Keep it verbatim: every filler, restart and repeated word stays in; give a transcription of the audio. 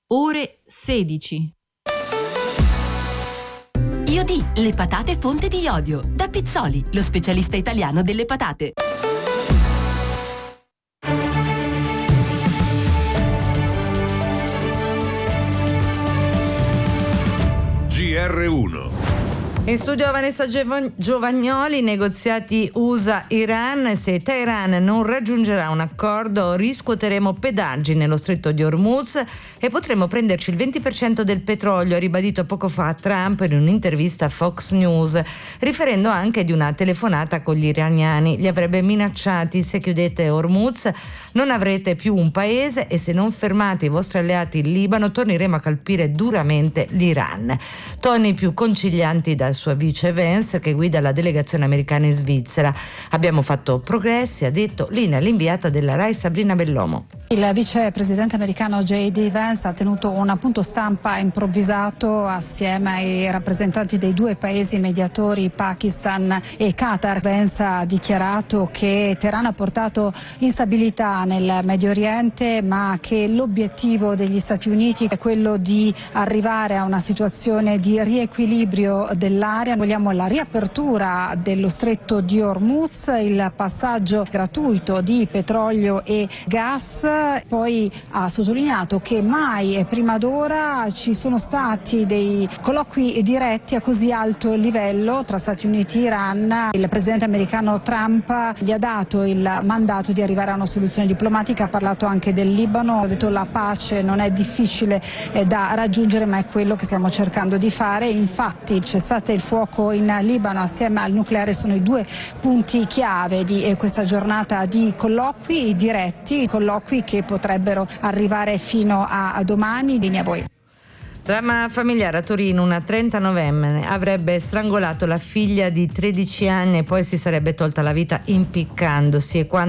ore sedici. Iodi, le patate fonte di iodio. Da Pizzoli, lo specialista italiano delle patate. G R uno. In studio Vanessa Giovagnoli, negoziati U S A-Iran. Se Teheran non raggiungerà un accordo riscuoteremo pedaggi nello stretto di Hormuz e potremo prenderci il venti per cento del petrolio, ha ribadito poco fa Trump in un'intervista a Fox News, riferendo anche di una telefonata con gli iraniani. Li avrebbe minacciati: se chiudete Hormuz non avrete più un paese e se non fermate i vostri alleati in Libano torneremo a colpire duramente l'Iran. Toni più concilianti dal sua vice Vance, che guida la delegazione americana in Svizzera. Abbiamo fatto progressi, ha detto, linea l'inviata della Rai Sabrina Bellomo. Il vicepresidente americano J D Vance ha tenuto un appunto stampa improvvisato assieme ai rappresentanti dei due paesi mediatori, Pakistan e Qatar. Vance ha dichiarato che Teheran ha portato instabilità nel Medio Oriente, ma che l'obiettivo degli Stati Uniti è quello di arrivare a una situazione di riequilibrio dell'area. Vogliamo la riapertura dello stretto di Hormuz, il passaggio gratuito di petrolio e gas. Poi ha sottolineato che mai e prima d'ora ci sono stati dei colloqui diretti a così alto livello tra Stati Uniti e Iran. Il presidente americano Trump gli ha dato il mandato di arrivare a una soluzione diplomatica, ha parlato anche del Libano, ha detto la pace non è difficile da raggiungere ma è quello che stiamo cercando di fare. Infatti il cessate il fuoco in Libano assieme al nucleare sono i due punti chiave di questa giornata di colloqui diretti, colloqui che potrebbero arrivare fino a domani. Linea a voi. Dramma familiare a Torino, una trentanovenne avrebbe strangolato la figlia di tredici anni e poi si sarebbe tolta la vita impiccandosi, e quando